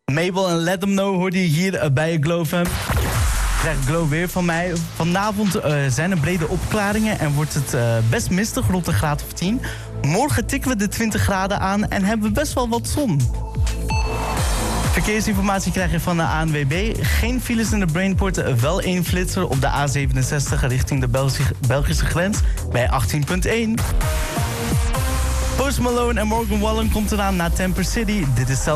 Mabel en Let Them Know hoorde je hier bij Glow FM. Krijg Glow weer van mij. Vanavond zijn er brede opklaringen en wordt het best mistig rond een graad of 10. Morgen tikken we de 20 graden aan en hebben we best wel wat zon. Verkeersinformatie krijg je van de ANWB. Geen files in de Brainport, wel 1 flitser op de A67 richting de Belgische grens bij 18.1. Post Malone en Morgan Wallen komt eraan na Temper City. Dit is